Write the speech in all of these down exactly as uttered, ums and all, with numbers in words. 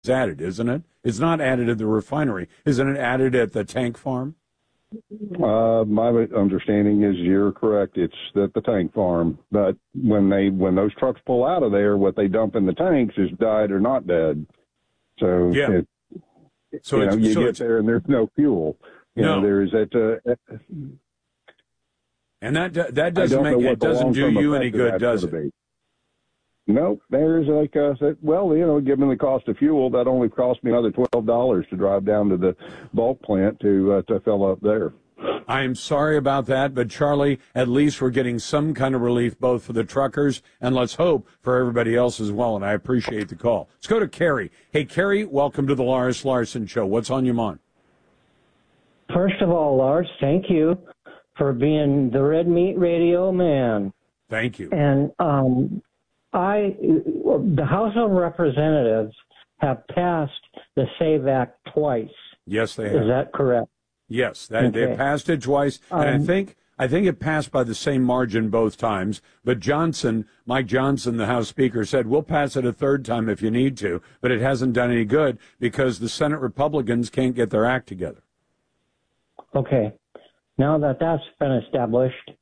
added, isn't it? It's not added at the refinery. Isn't it added at the tank farm? Uh, my understanding is you're correct. It's at the tank farm. But when they when those trucks pull out of there, what they dump in the tanks is dyed or not dead. So yeah. It, so you know, you so get there and there's no fuel. You no. know, there is that. Uh, and that that doesn't make it doesn't do you any good, does it? Be. Nope. There's like uh, well, you know, given the cost of fuel, that only cost me another twelve dollars to drive down to the bulk plant to uh, to fill up there. I'm sorry about that, but Charlie, at least we're getting some kind of relief both for the truckers and let's hope for everybody else as well. And I appreciate the call. Let's go to Carrie. Hey, Carrie, welcome to the Lars Larson Show. What's on your mind? First of all, Lars, thank you for being the Red Meat Radio man. Thank you. And um, I, the House of Representatives have passed the SAVE Act twice. Yes, they have. Is that correct? Yes, that, okay. they passed it twice, and um, I think I think it passed by the same margin both times. But Johnson, Mike Johnson, the House Speaker, said, we'll pass it a third time if you need to, but it hasn't done any good because the Senate Republicans can't get their act together. Okay. Now that that's been established,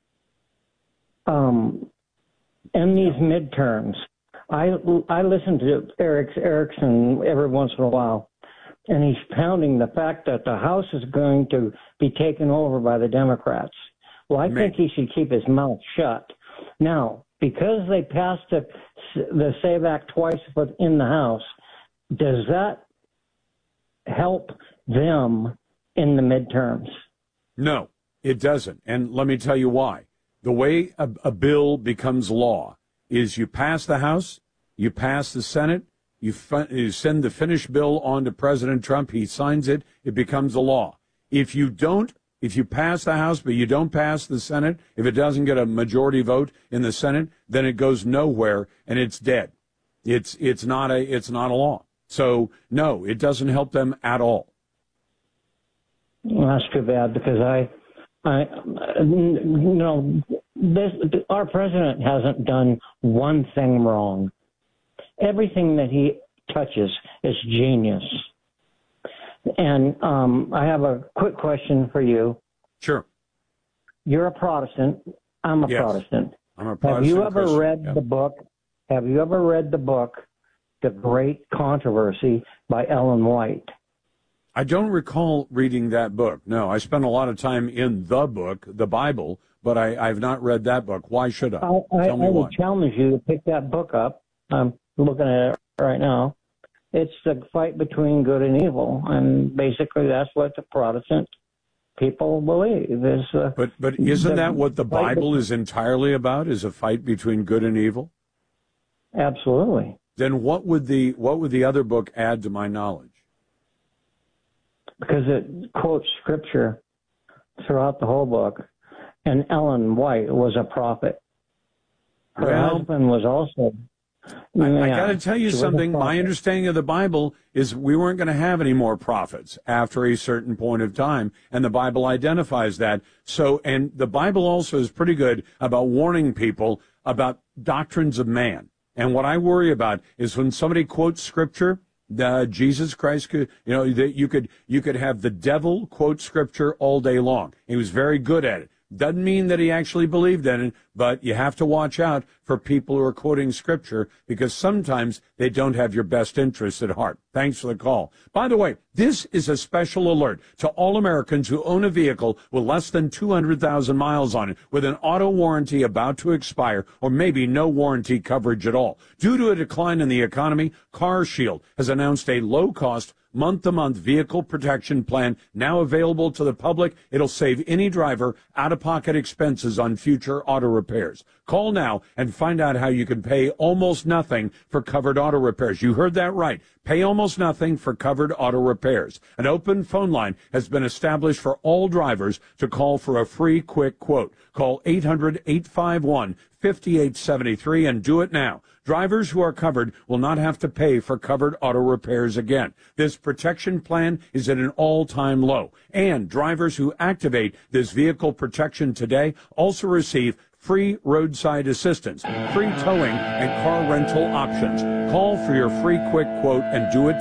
um, in these midterms, I, I listen to Eric Erickson every once in a while, and he's pounding the fact that the House is going to be taken over by the Democrats. Well, I Man. think he should keep his mouth shut. Now, because they passed the, the SAVE Act twice in the House, does that help them in the midterms? No, it doesn't. And let me tell you why. The way a, a bill becomes law is you pass the House, you pass the Senate, You, fu- you send the finished bill on to President Trump. He signs it. It becomes a law. If you don't, if you pass the House but you don't pass the Senate, if it doesn't get a majority vote in the Senate, then it goes nowhere and it's dead. It's it's not a it's not a law. So no, it doesn't help them at all. Well, that's too bad because I, I, you know, this our president hasn't done one thing wrong. Everything that he touches is genius. And um, I have a quick question for you. Sure. You're a Protestant. I'm a yes. Protestant. I'm a Protestant. Have you ever Christian. read yep. the book? Have you ever read the book, The Great Controversy by Ellen White? I don't recall reading that book. No, I spent a lot of time in the book, the Bible, but I, I've not read that book. Why should I? I, I, Tell me I why. would challenge you to pick that book up. Um, looking at it right now. It's the fight between good and evil, and basically that's what the Protestant people believe is. Uh, but but isn't the that what the Bible be- is entirely about? Is a fight between good and evil? Absolutely. Then what would the what would the other book add to my knowledge? Because it quotes scripture throughout the whole book, and Ellen White was a prophet. Her Well, husband was also. I, I Yeah, got to tell you she was a something. My prophet. understanding of the Bible is we weren't going to have any more prophets after a certain point of time, and the Bible identifies that. So, and the Bible also is pretty good about warning people about doctrines of man. And what I worry about is when somebody quotes scripture, uh, Jesus Christ could, you know, that you could you could have the devil quote scripture all day long. He was very good at it. Doesn't mean that he actually believed in it, but you have to watch out for people who are quoting scripture because sometimes they don't have your best interests at heart. Thanks for the call. By the way, this is a special alert to all Americans who own a vehicle with less than two hundred thousand miles on it with an auto warranty about to expire or maybe no warranty coverage at all. Due to a decline in the economy, CarShield has announced a low-cost month-to-month vehicle protection plan now available to the public. It'll save any driver out-of-pocket expenses on future auto repairs. Call now and find out how you can pay almost nothing for covered auto repairs. You heard that right. Pay almost nothing for covered auto repairs. An open phone line has been established for all drivers to call for a free quick quote. Call eight hundred, eight five one, five eight seven three and do it now. Drivers who are covered will not have to pay for covered auto repairs again. This protection plan is at an all-time low. And drivers who activate this vehicle protection today also receive free roadside assistance, free towing, and car rental options. Call for your free quick quote and do it